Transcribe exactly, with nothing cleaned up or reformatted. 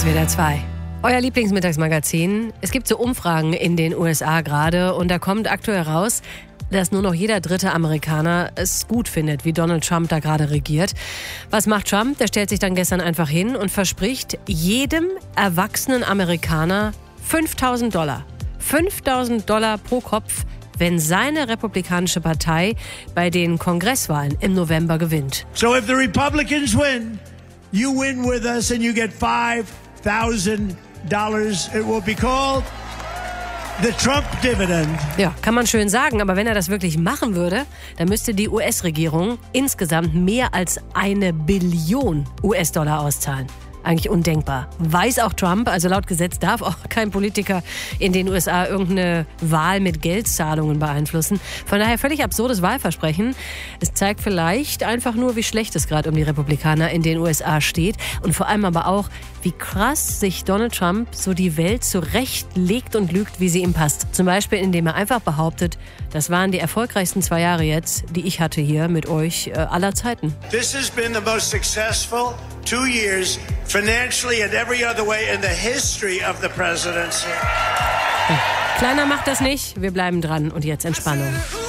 S W R zwei. Euer Lieblingsmittagsmagazin. Es gibt so Umfragen in den U S A gerade und da kommt aktuell raus, dass nur noch jeder dritte Amerikaner es gut findet, wie Donald Trump da gerade regiert. Was macht Trump? Der stellt sich dann gestern einfach hin und verspricht jedem erwachsenen Amerikaner fünftausend Dollar. fünftausend Dollar pro Kopf, wenn seine republikanische Partei bei den Kongresswahlen im November gewinnt. So if the Republicans win, you win with us and you get five thousand dollars. It will be called the Trump Dividend. Ja, kann man schön sagen, aber wenn er das wirklich machen würde, dann müsste die U S-Regierung insgesamt mehr als eine Billion U S-Dollar auszahlen. Eigentlich undenkbar. Weiß auch Trump, also laut Gesetz darf auch kein Politiker in den U S A irgendeine Wahl mit Geldzahlungen beeinflussen. Von daher völlig absurdes Wahlversprechen. Es zeigt vielleicht einfach nur, wie schlecht es gerade um die Republikaner in den U S A steht und vor allem aber auch, wie krass sich Donald Trump so die Welt zurechtlegt und lügt, wie sie ihm passt. Zum Beispiel, indem er einfach behauptet, das waren die erfolgreichsten zwei Jahre jetzt, die ich hatte hier mit euch äh, aller Zeiten. This has been the most successful two years financially and every other way in the history of the presidency. Kleiner macht das nicht. Wir bleiben dran und jetzt Entspannung.